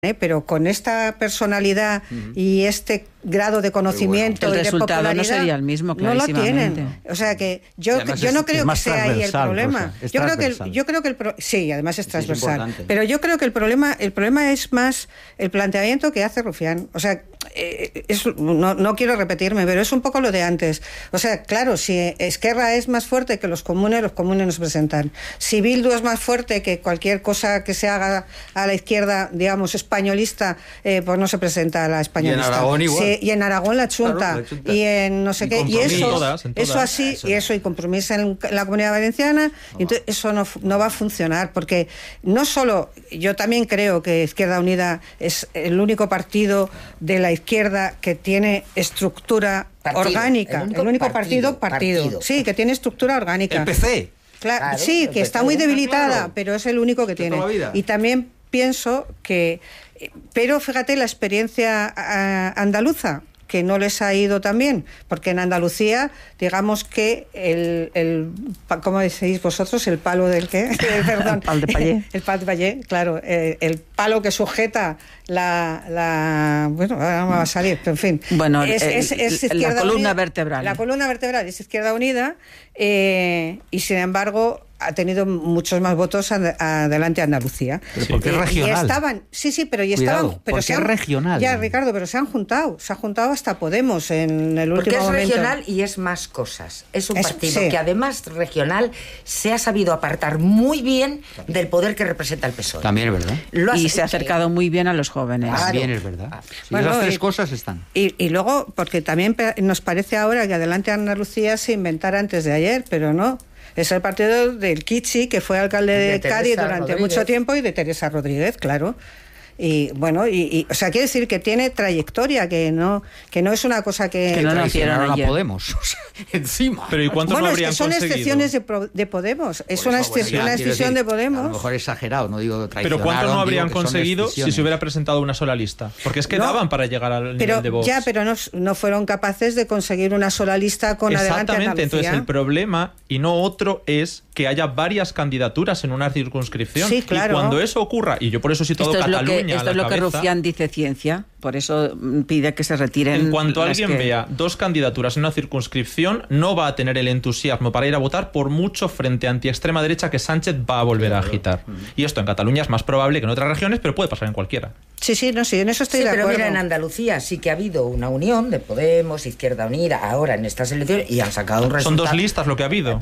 pero con esta personalidad y este grado de conocimiento el y de resultado popularidad, no sería el mismo, no lo clarísimamente. tienen. O sea que yo no creo que sea ahí el problema. Yo creo que sí, además es transversal. Pero yo creo que el problema es más el planteamiento que hace Rufián. O sea, no quiero repetirme, pero es un poco lo de antes. O sea, claro, si Esquerra es más fuerte que los comunes no se presentan. Si Bildu es más fuerte que cualquier cosa que se haga a la izquierda, digamos, españolista, pues no se presenta a la españolista. Y en Aragón igual. Sí, y en Aragón la chunta. Claro, la chunta. Y en no sé qué. Y eso así, eso. y eso, y compromiso en la Comunidad Valenciana, y entonces eso no va a funcionar, porque no solo, yo también creo que Izquierda Unida es el único partido de la izquierda que tiene estructura orgánica. El único partido. Sí, que tiene estructura orgánica. El PC. Claro, sí, que está muy debilitada, claro, pero es el único que tiene. Y también pienso que, pero fíjate la experiencia andaluza, que no les ha ido tan bien, porque en Andalucía, digamos que ¿cómo decís vosotros? ¿El palo del qué? Perdón. El palo de payé. El palo de payé, claro. El palo que sujeta bueno, ahora me va a salir, pero en fin. Bueno, es Izquierda la columna Unida, vertebral. La columna vertebral es Izquierda Unida, y sin embargo ha tenido muchos más votos adelante Andalucía. Pero porque es regional. Y estaban, pero porque es regional. Ya, Ricardo, pero se ha juntado hasta Podemos en el último momento. Porque es regional y es más cosas. Es un partido que además regional se ha sabido apartar muy bien del poder que representa el PSOE. También es verdad. Y se ha acercado muy bien a los jóvenes. También es verdad. Bueno, las tres cosas están. Y luego, porque también nos parece ahora que adelante Andalucía se inventara antes de ayer, pero no. Es el partido del Kichi, que fue alcalde de Cádiz durante mucho tiempo, y de Teresa Rodríguez, claro. Y bueno, o sea, quiere decir que tiene trayectoria, que no es una cosa que no nacieron ayer. A Podemos, encima. Pero ¿y cuántos no habrían son conseguido? Excepciones de Podemos. Es una decisión de Podemos. A lo mejor exagerado, no digo traicionaron. Pero ¿cuántos no habrían que son conseguido si decisiones. se hubiera presentado una sola lista? Porque es que daban para llegar al nivel de Vox. Ya, pero no fueron capaces de conseguir una sola lista con adelante Andalucía. Exactamente, entonces el problema, y no otro, es que haya varias candidaturas en una circunscripción. Sí, claro. Y cuando eso ocurra, y yo por eso situado Cataluña esto a es la lo que cabeza, Rufián dice ciencia, por eso pide que se retiren. en cuanto alguien que vea dos candidaturas en una circunscripción, no va a tener el entusiasmo para ir a votar, por mucho frente anti-extrema derecha que Sánchez va a volver a agitar. Y esto en Cataluña es más probable que en otras regiones, pero puede pasar en cualquiera. Sí, en eso estoy de acuerdo. Pero mira, en Andalucía sí que ha habido una unión de Podemos, Izquierda Unida, ahora en estas elecciones, y han sacado un resultado. Son dos listas lo que ha habido.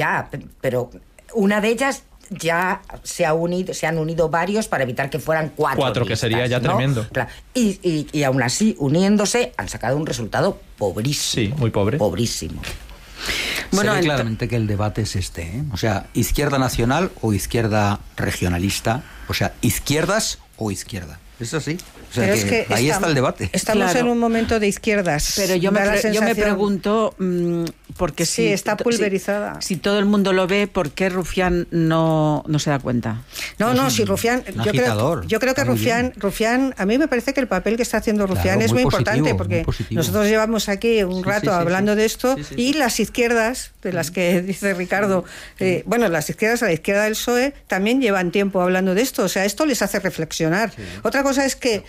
Pero una de ellas ya se han unido varios para evitar que fueran cuatro que listas, sería ya ¿no? Tremendo. Claro. Y aún así, uniéndose, han sacado un resultado pobrísimo. Sí, muy pobre. Pobrísimo. Bueno, se ve claramente que el debate es este, o sea, izquierda nacional o izquierda regionalista, o sea, izquierdas o izquierda. Es así. O sea, que ahí está el debate. Estamos en un momento de izquierdas. Pero yo me pregunto, porque sí, está pulverizada. Si todo el mundo lo ve, ¿por qué Rufián no se da cuenta? Si Rufián, yo creo que Rufián, a mí me parece que el papel que está haciendo Rufián es muy importante, porque nosotros llevamos aquí un rato hablando de esto, y las izquierdas, de las que dice Ricardo, las izquierdas a la izquierda del PSOE también llevan tiempo hablando de esto, o sea, esto les hace reflexionar. Otra cosa es que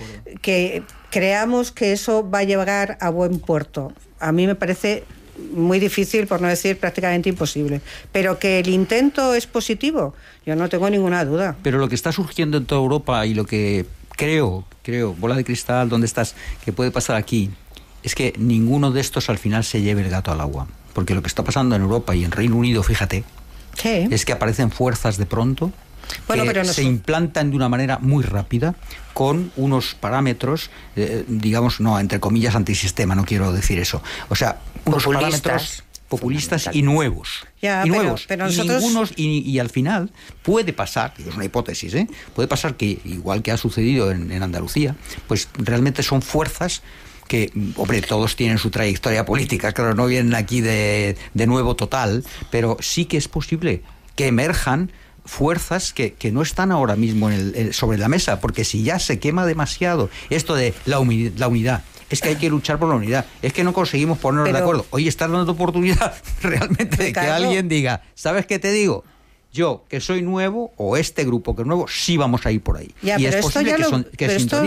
creamos que eso va a llegar a buen puerto. A mí me parece muy difícil, por no decir prácticamente imposible. Pero que el intento es positivo, yo no tengo ninguna duda. Pero lo que está surgiendo en toda Europa y lo que creo, bola de cristal, ¿dónde estás?, que puede pasar aquí, es que ninguno de estos al final se lleve el gato al agua. Porque lo que está pasando en Europa y en Reino Unido, fíjate, es que aparecen fuerzas de pronto que se implantan de una manera muy rápida, con unos parámetros, digamos, entre comillas, antisistema, no quiero decir eso. O sea, unos parámetros populistas y nuevos. Pero nosotros... y al final puede pasar, es una hipótesis, puede pasar que, igual que ha sucedido en Andalucía, pues realmente son fuerzas que, hombre, todos tienen su trayectoria política, claro, no vienen aquí de nuevo total, pero sí que es posible que emerjan fuerzas que no están ahora mismo sobre la mesa, porque si ya se quema demasiado esto de la unidad, es que hay que luchar por la unidad, es que no conseguimos ponernos de acuerdo. Oye, estás dando oportunidad realmente de que alguien diga, ¿sabes qué te digo? Yo, que soy nuevo, o este grupo que es nuevo, sí vamos a ir por ahí. Ya, y es posible que sintonicen.